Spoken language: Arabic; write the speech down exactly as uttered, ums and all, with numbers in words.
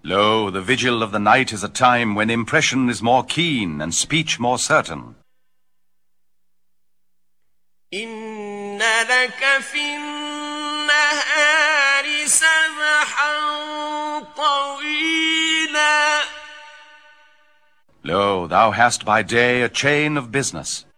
Lo, the vigil of the night is a time when impression is more keen and speech more certain. إن لك في النهار سبحا طويلا. Lo, thou hast by day a chain of business.